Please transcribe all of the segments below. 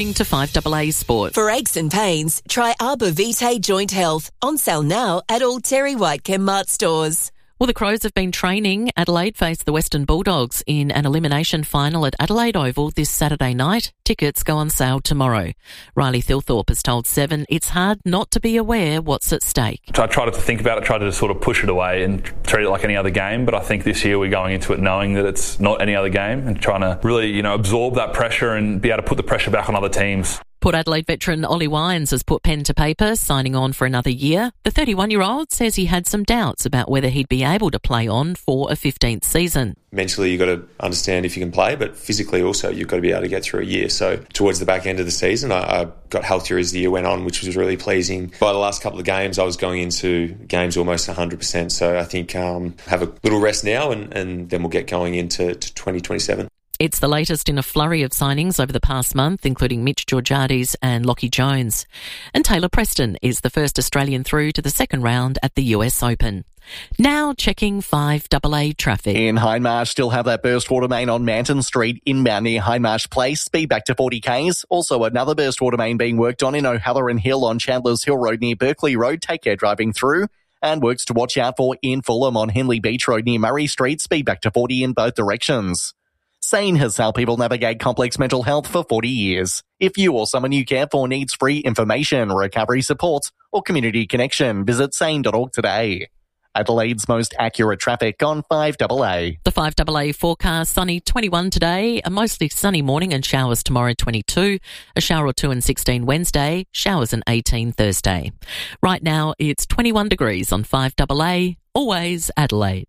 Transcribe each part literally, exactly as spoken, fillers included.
To five A A Sport. For aches and pains, try Arbor Vitae Joint Health. On sale now at all Terry White Chemmart stores. Well, the Crows have been training. Adelaide face the Western Bulldogs in an elimination final at Adelaide Oval this Saturday night. Tickets go on sale tomorrow. Riley Thilthorpe has told Seven it's hard not to be aware what's at stake. So I tried to think about it, tried to sort of push it away and treat it like any other game, but I think this year we're going into it knowing that it's not any other game and trying to really, you know, absorb that pressure and be able to put the pressure back on other teams. Port Adelaide veteran Ollie Wines has put pen to paper, signing on for another year. The thirty-one-year-old says he had some doubts about whether he'd be able to play on for a fifteenth season. Mentally, you've got to understand if you can play, but physically also you've got to be able to get through a year. So towards the back end of the season, I, I got healthier as the year went on, which was really pleasing. By the last couple of games, I was going into games almost one hundred percent. So I think um, have a little rest now and, and then we'll get going into to twenty twenty-seven. It's the latest in a flurry of signings over the past month, including Mitch Georgiades and Lockie Jones. And Taylor Preston is the first Australian through to the second round at the U S Open. Now checking five A A traffic. In Hindmarsh, still have that burst water main on Manton Street, inbound near Hindmarsh Place. Speed back to forty kays. Also another burst water main being worked on in O'Halloran Hill on Chandler's Hill Road near Berkeley Road. Take care driving through. And works to watch out for in Fulham on Henley Beach Road near Murray Street. Speed back to forty in both directions. SANE has helped people navigate complex mental health for forty years. If you or someone you care for needs free information, recovery support, or community connection, visit sane dot org today. Adelaide's most accurate traffic on five A A. The five A A forecast: sunny twenty-one today, a mostly sunny morning and showers tomorrow twenty-two, a shower or two and sixteen Wednesday, showers and eighteen Thursday. Right now it's twenty-one degrees on five A A, always Adelaide.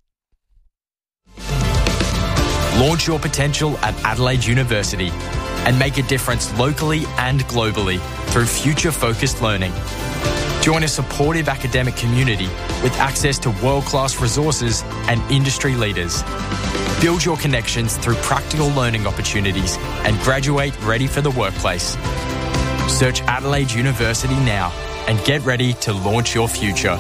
Launch your potential at Adelaide University and make a difference locally and globally through future-focused learning. Join a supportive academic community with access to world-class resources and industry leaders. Build your connections through practical learning opportunities and graduate ready for the workplace. Search Adelaide University now and get ready to launch your future.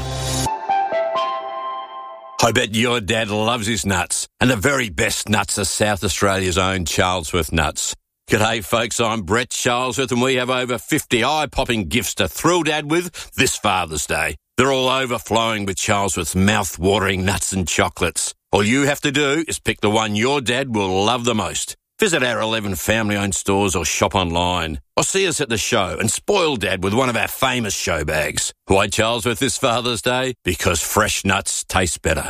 I bet your dad loves his nuts, and the very best nuts are South Australia's own Charlesworth nuts. G'day folks, I'm Brett Charlesworth and we have over fifty eye-popping gifts to thrill Dad with this Father's Day. They're all overflowing with Charlesworth's mouth-watering nuts and chocolates. All you have to do is pick the one your dad will love the most. Visit our eleven family-owned stores or shop online. Or see us at the show and spoil Dad with one of our famous show bags. Why Charlesworth this Father's Day? Because fresh nuts taste better.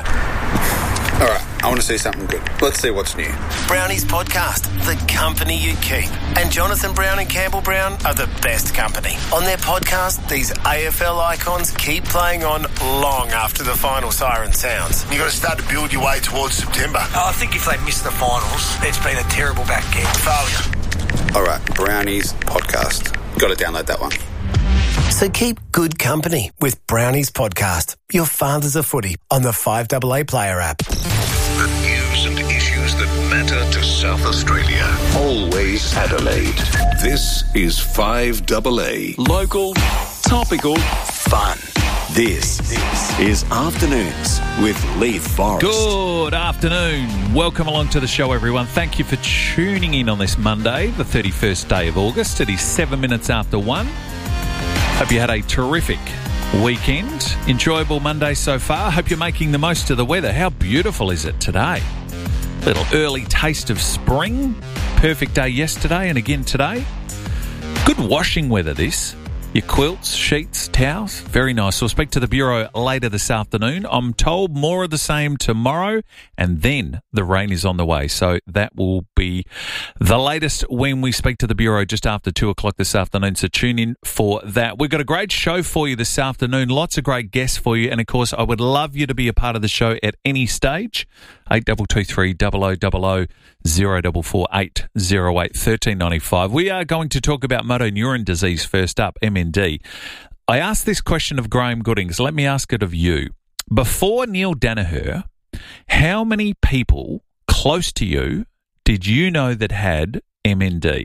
All right, I want to see something good. Let's see what's new. Brownies Podcast, the company you keep. And Jonathan Brown and Campbell Brown are the best company. On their podcast, these A F L icons keep playing on long after the final siren sounds. You've got to start to build your way towards September. Oh, I think if they miss the finals, it's been a terrible back end. Failure. All right, Brownies Podcast. Got to download that one. So keep good company with Brownies Podcast, your father's a footy, on the five A A Player app. The news and issues that matter to South Australia. Always Adelaide. This is five A A. Local, topical, fun. This is Afternoons with Leith Forrest. Good afternoon. Welcome along to the show, everyone. Thank you for tuning in on this Monday, the thirty-first day of August. It is seven minutes after one. Hope you had a terrific weekend. Enjoyable Monday so far. Hope you're making the most of the weather. How beautiful is it today? Little early taste of spring. Perfect day yesterday and again today. Good washing weather this. Your quilts, sheets, towels, very nice. We'll speak to the Bureau later this afternoon. I'm told more of the same tomorrow, and then the rain is on the way. So that will be the latest when we speak to the Bureau just after two o'clock this afternoon. So tune in for that. We've got a great show for you this afternoon. Lots of great guests for you. And, of course, I would love you to be a part of the show at any stage. eight two two three, double oh double oh, zero four four eight zero eight, one three nine five. We are going to talk about motor neuron disease first up, M N D. I asked this question of Graham Goodings. Let me ask it of you. Before Neil Danaher, how many people close to you did you know that had M N D?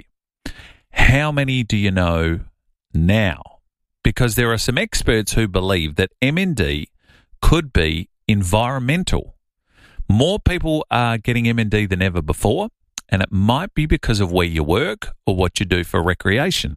How many do you know now? Because there are some experts who believe that M N D could be environmental. More people are getting M N D than ever before. and it might be because of where you work or what you do for recreation.